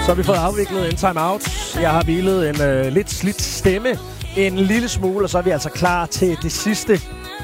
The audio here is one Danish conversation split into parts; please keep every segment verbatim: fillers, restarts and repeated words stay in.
Så har vi fået afviklet en timeout. Jeg har hvilet en øh, lidt slidt stemme en lille smule, og så er vi altså klar til det sidste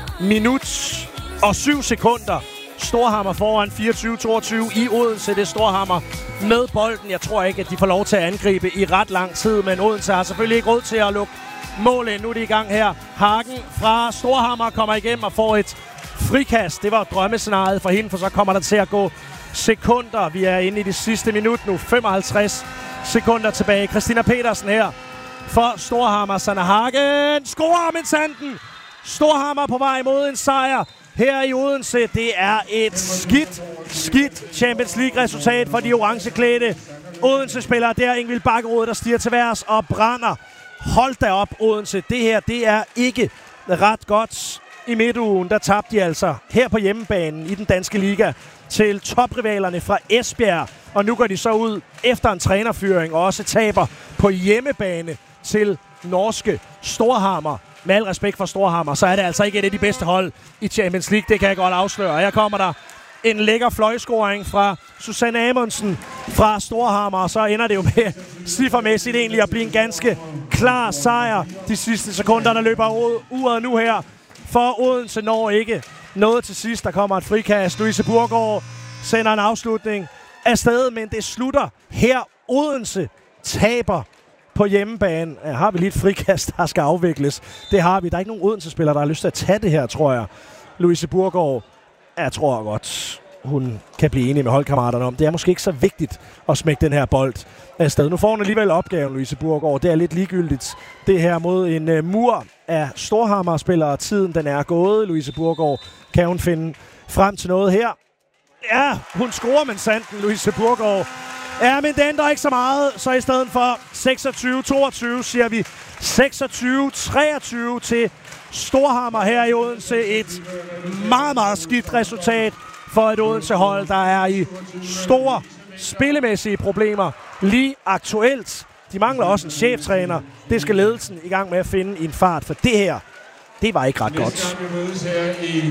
minut og syv sekunder. Storhammer foran fireogtyve toogtyve i Odense. Det er Storhammer med bolden. Jeg tror ikke, at de får lov til at angribe i ret lang tid, men Odense har selvfølgelig ikke råd til at lukke målet. Nu er det i gang her. Hagen fra Storhammer kommer igennem og får et frikast. Det var drømmescenariet for hende, for så kommer der til at gå sekunder. Vi er inde i det sidste minut nu. femoghalvtreds sekunder tilbage. Christina Petersen her for Storhammer. Sanna Hagen scorer med sanden. Storhammer på vej mod en sejr her i Odense. Det er et skidt, skidt Champions League-resultat for de orangeklædte Odense-spillere. Det er Ingvild Bakkerud, der stiger til værs og brænder. Hold da op, Odense. Det her, det er ikke ret godt. I midtugen, der tabte de altså her på hjemmebanen i den danske liga til toprivalerne fra Esbjerg. Og nu går de så ud efter en trænerfyring og også taber på hjemmebane til norske Storhammer. Med al respekt for Storhammer, så er det altså ikke et af de bedste hold i Champions League. Det kan jeg godt afsløre. Her kommer der en lækker fløjscoring fra Susanne Amundsen fra Storhammer. Og så ender det jo med ciffermæssigt egentlig at blive en ganske klar sejr. De sidste sekunder, der løber uret nu her. For Odense når ikke noget til sidst. Der kommer et frikast. Louise Burgaard sender en afslutning afsted, men det slutter her. Odense taber på hjemmebane. Ja, har vi lige et frikast, der skal afvikles. Det har vi. Der er ikke nogen Odense-spillere, der har lyst til at tage det her, tror jeg. Louise Burgaard, jeg tror godt, hun kan blive enig med holdkammeraterne om. Det er måske ikke så vigtigt at smække den her bold afsted. Nu får hun alligevel opgaven, Louise Burgaard. Det er lidt ligegyldigt. Det her mod en uh, mur af Storhammer-spillere. Tiden den er gået. Louise Burgaard, kan hun finde frem til noget her? Ja, hun scorer med sanden, Louise Burgaard. Ja, men det ændrer ikke så meget. Så i stedet for seksogtyve toogtyve siger vi seksogtyve treogtyve til Storhammer her i Odense. Et meget, meget skidt resultat for et Odense-hold, der er i store spillemæssige problemer lige aktuelt. De mangler også en cheftræner. Det skal ledelsen i gang med at finde i en fart, for det her, det var ikke ret godt.